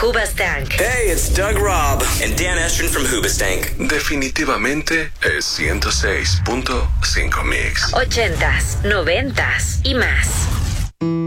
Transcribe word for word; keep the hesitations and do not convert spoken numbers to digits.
Hoobastank. Hey, it's Doug Robb and Dan Estrin from Hoobastank. Definitivamente es ciento seis punto cinco Mix. Ochentas, noventas y más.